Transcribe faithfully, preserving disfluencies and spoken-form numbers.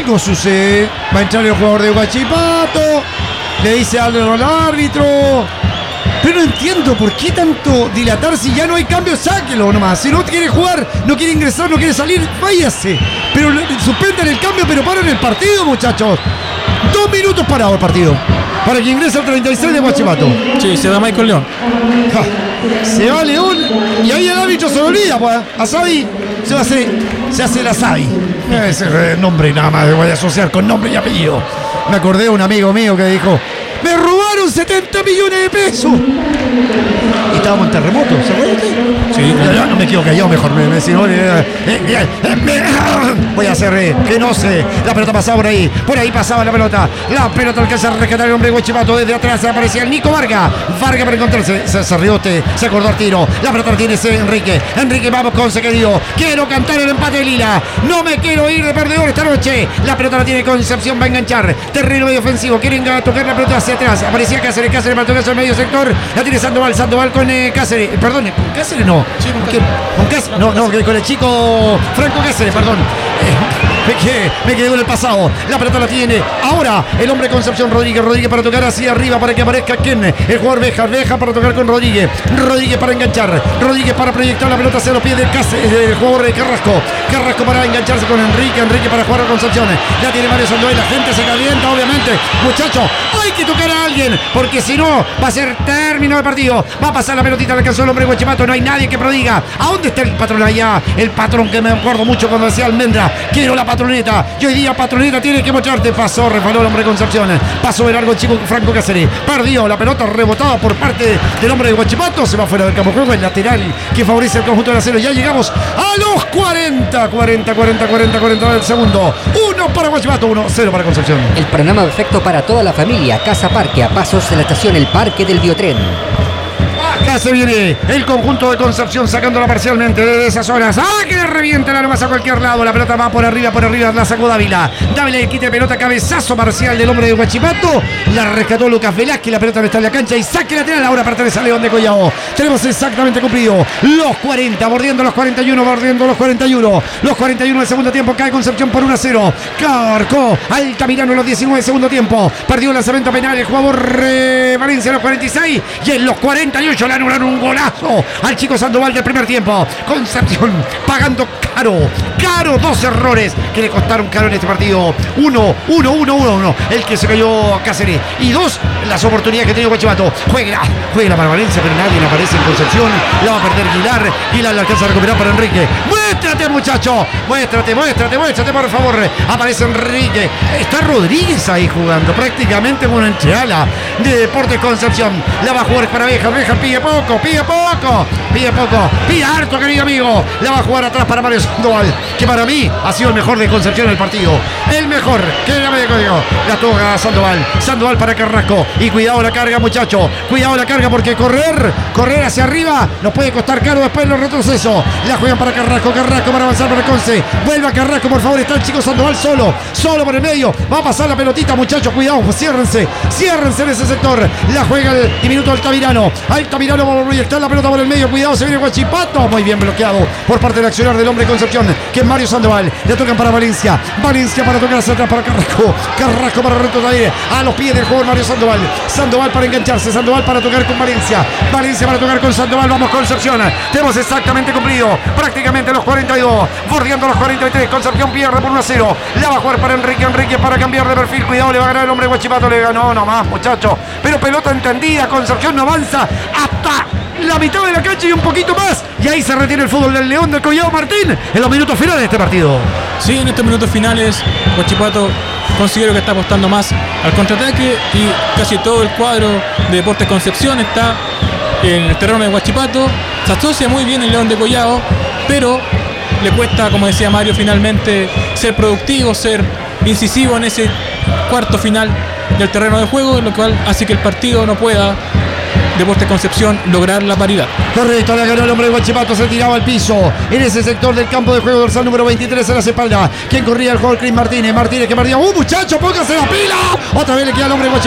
algo sucede. Va a entrar el jugador de Huachipato. Le dice algo al árbitro. Pero no entiendo por qué tanto dilatar si ya no hay cambio, sáquelo nomás. Si no quiere jugar, no quiere ingresar, no quiere salir, váyase. Pero suspendan el cambio, pero paren el partido, muchachos. Dos minutos parado el partido. Para que ingrese el treinta y seis de Huachipato. Sí, se va Michael León. Ja, se va León y ahí el árbitro se lo olvida, pues. Asabi se hace, se hace el Asabi. Ese nombre nada más me voy a asociar con nombre y apellido. Me acordé de un amigo mío que dijo: me robaron setenta millones de pesos. Y estábamos en terremoto, ¿se acuerdan usted? Sí, no, no, no me quedo callado, mejor me, me si no, eh, eh, eh, me, voy a hacer eh, que no sé. La pelota pasaba por ahí, por ahí pasaba la pelota. La pelota alcanza a rescatar el hombre de Huachipato. Desde atrás aparecía el Nico Vargas. Vargas para encontrarse, se, se rió usted, se acordó al tiro. La pelota la tiene ese Enrique. Enrique, vamos con se querido. Quiero cantar el empate de Lila. No me quiero ir de perdedor esta noche. La pelota la tiene Concepción, va a enganchar. Terreno medio ofensivo, quieren tocar la pelota hacia atrás. Aparecía Cáceres, Cáceres para tocarse al medio sector. La tiene Sandoval, Sandoval con eh, Cáceres. Perdón, con Cáceres no. Sí, con Cáceres. Con Cáceres. No, no, con el chico Franco Cáceres, perdón. Eh, me, quedé, me quedé con el pasado. La pelota la tiene ahora el hombre Concepción, Rodríguez. Rodríguez para tocar hacia arriba para que aparezca Ken. El jugador Beja, Beja para tocar con Rodríguez. Rodríguez para enganchar. Rodríguez para proyectar la pelota hacia los pies del, Cáceres, del jugador de Carrasco. Carrasco para engancharse con Enrique. Enrique para jugar a Concepción. Ya tiene Mario Sandoval. La gente se calienta, obviamente. Muchachos, hay que tocar a alguien, porque si no, va a ser término del partido. Va a pasar la pelotita, le alcanzó el hombre de Huachipato. No hay nadie que prodiga. ¿A dónde está el patrón allá? El patrón que me acuerdo mucho cuando decía Almendra: quiero la patroneta. Y hoy día patroneta tiene que mostrarte. Pasó, resbaló el hombre de Concepción. Pasó de largo el chico Franco Cáceres. Perdió la pelota rebotada por parte del hombre de Huachipato. Se va fuera del campo de juego. El lateral que favorece el conjunto del acero. Ya llegamos a los cuarenta, cuarenta, cuarenta, cuarenta, cuarenta del segundo. Uno para Huachipato, uno, cero para Concepción. El programa perfecto para toda la familia. Casa Parque, a pasos de la estación El Parque del Biotren. Acá se viene el conjunto de Concepción sacándola parcialmente desde esas zonas. ¡Ah, que le revienta la nomás a cualquier lado! La pelota va por arriba, por arriba, la sacó Dávila. Dávila le quita pelota, cabezazo parcial del hombre de Huachipato. La rescató Lucas Velázquez, la pelota no está en la cancha y saque lateral. Ahora pertenece a León de Collao. Tenemos exactamente cumplido los cuarenta, bordeando los cuarenta y uno, bordeando los cuarenta y uno. Los cuarenta y uno del segundo tiempo, cae Concepción por uno a cero. Carcó Altamirano en los diecinueve del segundo tiempo. Perdió el lanzamiento penal el jugador eh, Valencia en los cuarenta y seis. Y en los cuarenta y ocho le anularon un golazo al chico Sandoval del primer tiempo. Concepción pagando caro, caro, dos errores que le costaron caro en este partido. Uno, uno, uno, uno, uno, el que se cayó Cáceres. Y dos, las oportunidades que ha tenido Huachipato. Juega, juega para Valencia, pero nadie le aparece en Concepción. La va a perder Guilar. Guilar la alcanza a recuperar para Enrique. Muéstrate, muchacho. Muéstrate, muéstrate, muéstrate, por favor. Aparece Enrique. Está Rodríguez ahí jugando. Prácticamente una entreala de Deportes Concepción. La va a jugar para Beja. Beja pide poco, pide poco, pide poco, pide harto, querido amigo. La va a jugar atrás para Mario Sandoval, que para mí ha sido el mejor de Concepción en el partido. El mejor, que la media código. La toca Sandoval. Sandoval para Carrasco. Y cuidado la carga, muchacho. Cuidado la carga, porque correr, correr hacia arriba nos puede costar caro después los retrocesos. La juegan para Carrasco. Carrasco para avanzar para Conce. Vuelve a Carrasco, por favor. Está el chico Sandoval solo. Solo por el medio. Va a pasar la pelotita, muchachos. Cuidado, ciérrense. Ciérrense en ese sector. La juega el diminuto Altamirano. Altamirano va a proyectar la pelota por el medio. Cuidado, se viene Huachipato. Muy bien bloqueado por parte del accionar del hombre de Concepción, que es Mario Sandoval. Le tocan para Valencia. Valencia para tocar hacia atrás para Carrasco. Carrasco para retroceder a los pies del jugador Mario Sandoval. Sandoval para engancharse. Sandoval para tocar con Valencia. Valencia para tocar con Sandoval. Vamos Concepción. Tenemos exactamente cumplido prácticamente los cuarenta y dos. Bordeando los cuarenta y tres. Concepción pierde por uno a cero. La va a jugar para Enrique. Enrique para cambiar de perfil. Cuidado, le va a ganar el hombre de Huachipato. Le ganó nomás, muchachos. Pero pelota entendida. Concepción no avanza hasta la mitad de la cancha y un poquito más. Y ahí se retiene el fútbol del León del Collao Martín en los minutos finales de este partido. Sí, en estos minutos finales Huachipato considero que está apostando más al contraataque y casi todo el cuadro de Deportes Concepción está en el terreno de Huachipato. Se asocia muy bien el León de Collao, pero le cuesta, como decía Mario, finalmente ser productivo, ser incisivo en ese cuarto final del terreno de juego, lo cual hace que el partido no pueda, Deportes Concepción, lograr la paridad. Correcto, la ganó el hombre de Huachipato, se tiraba al piso en ese sector del campo de juego, dorsal número veintitrés en la espalda. ¿Quién corría? El jugador Cris Martínez. Martínez que perdía. ¡Uh, muchacho, póngase la pila! Otra vez le queda al hombre de Huachipato.